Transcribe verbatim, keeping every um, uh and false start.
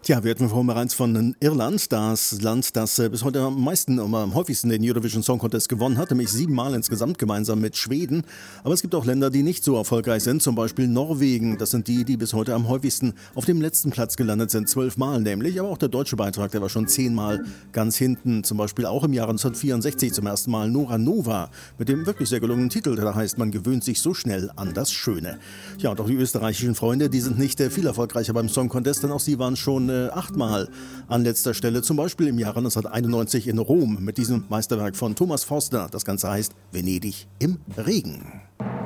Tja, wir hatten vorhin bereits von Irland, das Land, das äh, bis heute am meisten und am häufigsten den Eurovision Song Contest gewonnen hat, nämlich siebenmal insgesamt gemeinsam mit Schweden. Aber es gibt auch Länder, die nicht so erfolgreich sind, zum Beispiel Norwegen. Das sind die, die bis heute am häufigsten auf dem letzten Platz gelandet sind, zwölfmal nämlich. Aber auch der deutsche Beitrag, der war schon zehnmal ganz hinten. Zum Beispiel auch im Jahre neunzehnhundertvierundsechzig zum ersten Mal Nora Nova mit dem wirklich sehr gelungenen Titel, der da heißt, man gewöhnt sich so schnell an das Schöne. Ja, und auch die österreichischen Freunde, die sind nicht äh, viel erfolgreicher beim Song Contest, denn auch sie waren schon äh, achtmal an letzter Stelle, zum Beispiel im Jahre neunzehnhunderteinundneunzig in Rom mit diesem Meisterwerk von Thomas Forster. Das Ganze heißt Venedig im Regen.